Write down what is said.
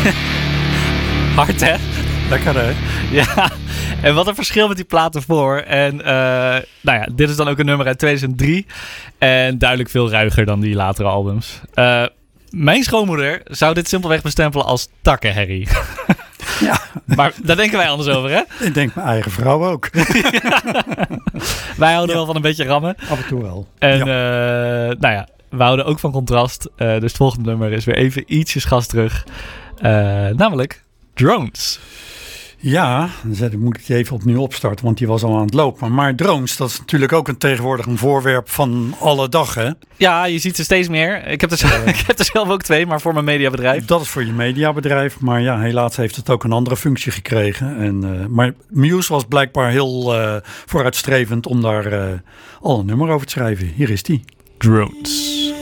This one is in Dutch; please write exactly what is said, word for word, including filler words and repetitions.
Hard, hè? Lekker, hè? Ja. En wat een verschil met die platen voor. En uh, nou ja, dit is dan ook een nummer uit tweeduizend drie. En duidelijk veel ruiger dan die latere albums. Uh, mijn schoonmoeder zou dit simpelweg bestempelen als takkenherrie. Ja. Maar daar denken wij anders over, hè? Ik denk mijn eigen vrouw ook. Wij houden ja. wel van een beetje rammen. Af en toe wel. En ja. uh, nou ja, we houden ook van contrast. Uh, dus het volgende nummer is weer even ietsjes gas terug. Uh, namelijk Drones. Ja, dan moet ik die even opnieuw opstarten, want die was al aan het lopen. Maar drones, dat is natuurlijk ook een tegenwoordig een voorwerp van alle dag, hè? Ja, je ziet ze steeds meer. Ik heb er, zelf, ik heb er zelf ook twee, maar voor mijn mediabedrijf. Dat is voor je mediabedrijf, maar ja, helaas heeft het ook een andere functie gekregen. En, uh, maar Muse was blijkbaar heel uh, vooruitstrevend om daar uh, al een nummer over te schrijven. Hier is die. Drones.